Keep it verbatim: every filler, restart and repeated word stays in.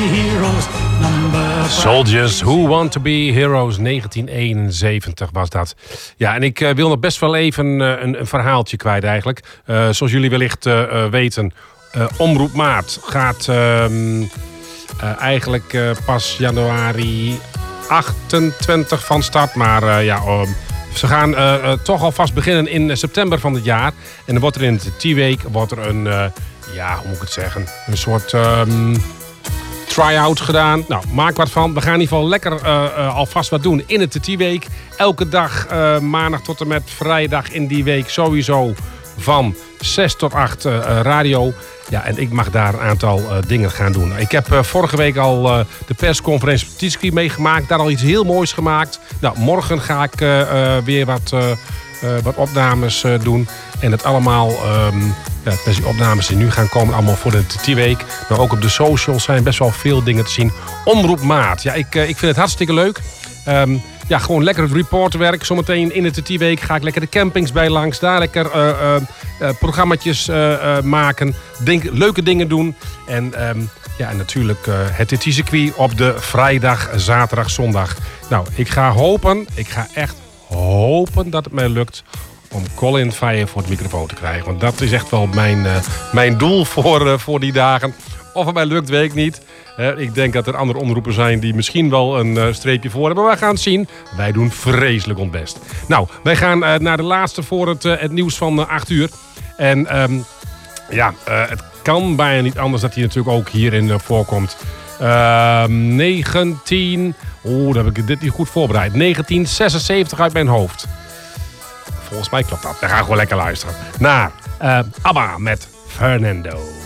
Heroes number Soldiers Who Want To Be Heroes, negentien eenenzeventig was dat. Ja, en ik uh, wil nog best wel even uh, een, een verhaaltje kwijt eigenlijk. Uh, zoals jullie wellicht uh, uh, weten, uh, Omroep Maart gaat uh, uh, eigenlijk uh, pas januari achtentwintig van start. Maar uh, ja, uh, ze gaan uh, uh, toch alvast beginnen in september van het jaar. En dan wordt er in de T-week wordt er een, uh, ja, hoe moet ik het zeggen, een soort Um, try-out gedaan. Nou, maak wat van. We gaan in ieder geval lekker uh, uh, alvast wat doen in het T-week. Elke dag, uh, maandag tot en met vrijdag in die week sowieso van zes tot acht uh, radio. Ja, en ik mag daar een aantal uh, dingen gaan doen. Ik heb uh, vorige week al uh, de persconferentie op T-Screen meegemaakt. Daar al iets heel moois gemaakt. Nou, morgen ga ik uh, uh, weer wat, uh, uh, wat opnames uh, doen. En het allemaal, um, ja, die opnames die nu gaan komen, allemaal voor de T-week. Maar ook op de socials zijn best wel veel dingen te zien. Omroep Maat. Ja, ik, uh, ik vind het hartstikke leuk. Um, ja, gewoon lekker het reporterwerk. Zometeen in de T-week ga ik lekker de campings bij langs. Daar lekker uh, uh, uh, programmaatjes uh, uh, maken. Denk, leuke dingen doen. En, um, ja, en natuurlijk uh, het T-circuit op de vrijdag, zaterdag, zondag. Nou, ik ga hopen, ik ga echt hopen dat het mij lukt om Colin Feijen voor het microfoon te krijgen. Want dat is echt wel mijn, uh, mijn doel voor, uh, voor die dagen. Of het mij lukt, weet ik niet. Uh, ik denk dat er andere omroepen zijn die misschien wel een uh, streepje voor hebben. Maar we gaan het zien. Wij doen vreselijk ons best. Nou, wij gaan uh, naar de laatste voor het, uh, het nieuws van uh, acht uur. En um, ja, uh, het kan bijna niet anders dat hij natuurlijk ook hierin uh, voorkomt. Uh, negentien... Oeh, dan heb ik dit niet goed voorbereid. negentien zesenzeventig uit mijn hoofd. Volgens mij klopt dat. Dan gaan we gewoon lekker luisteren naar uh, ABBA met Fernando.